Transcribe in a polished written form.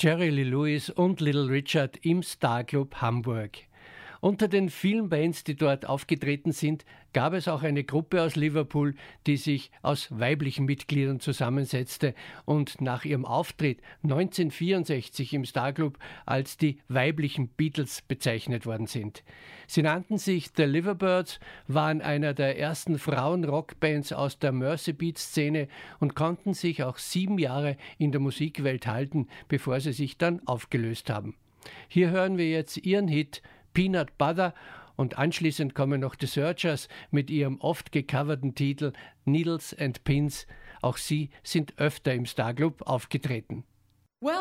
Jerry Lee Lewis und Little Richard im Starclub Hamburg. Unter den vielen Bands, die dort aufgetreten sind, gab es auch eine Gruppe aus Liverpool, die sich aus weiblichen Mitgliedern zusammensetzte und nach ihrem Auftritt 1964 im Starclub als die weiblichen Beatles bezeichnet worden sind. Sie nannten sich The Liverbirds, waren einer der ersten Frauen-Rockbands aus der Mersey-Beat-Szene und konnten sich auch 7 Jahre in der Musikwelt halten, bevor sie sich dann aufgelöst haben. Hier hören wir jetzt ihren Hit Peanut Butter und anschließend kommen noch The Searchers mit ihrem oft gecoverten Titel Needles and Pins. Auch sie sind öfter im Starclub aufgetreten.